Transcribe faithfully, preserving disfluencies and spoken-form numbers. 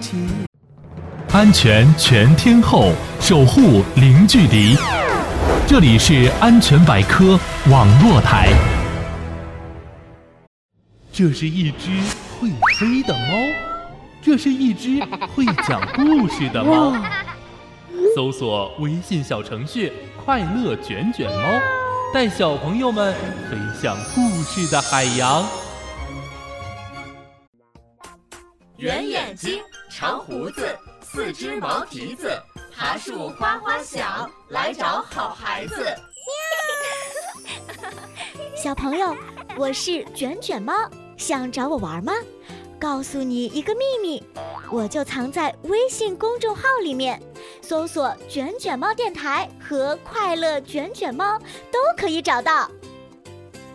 起。 安全全天候，守护零距离。这里是安全百科网络台。这是一只会飞的猫，这是一只会讲故事的猫。搜索微信小程序“快乐卷卷猫”，带小朋友们飞向故事的海洋。 圆眼睛，长胡子，四只毛蹄子，爬树花花响，来找好孩子。 小朋友，我是卷卷猫，想找我玩吗？告诉你一个秘密，我就藏在微信公众号里面，搜索卷卷猫电台和快乐卷卷猫都可以找到。